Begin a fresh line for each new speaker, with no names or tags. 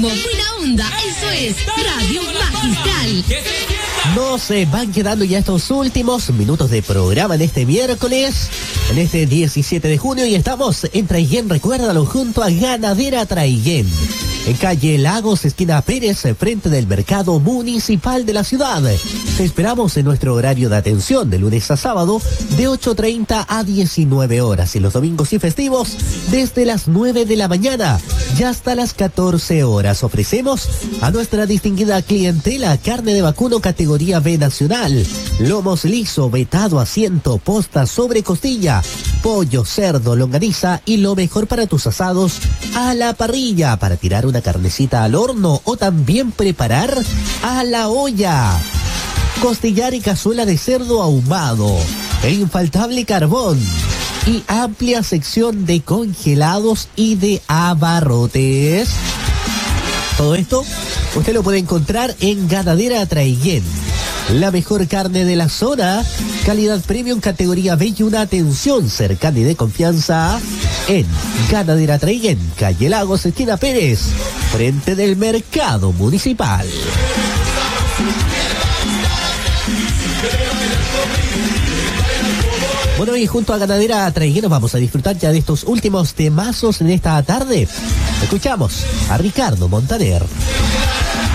ritmo, buena onda. Eso es Radio Magistral.
Nos van quedando ya estos últimos minutos de programa en este miércoles, en este 17 de junio, y estamos en Traiguén, recuérdalo, junto a Ganadera Traiguén, en calle Lagos, esquina Pérez, frente del mercado municipal de la ciudad. Te esperamos en nuestro horario de atención de lunes a sábado de 8:30 a 19 horas y los domingos y festivos desde las 9 de la mañana y hasta las 14 horas. Ofrecemos a nuestra distinguida clientela carne de vacuno categoría B nacional, lomos liso, vetado, asiento, posta, sobre costilla, pollo, cerdo, longaniza y lo mejor para tus asados a la parrilla, para tirar una carnecita al horno o también preparar a la olla. Costillar y cazuela de cerdo ahumado, e infaltable carbón y amplia sección de congelados y de abarrotes. Todo esto usted lo puede encontrar en Ganadera Traiguén. La mejor carne de la zona, calidad premium categoría B y una atención cercana y de confianza en Ganadera Traiguén, calle Lagos, esquina Pérez, frente del mercado municipal. Bueno, y junto a Ganadera Traiguén nos vamos a disfrutar ya de estos últimos temazos en esta tarde. Escuchamos a Ricardo Montaner.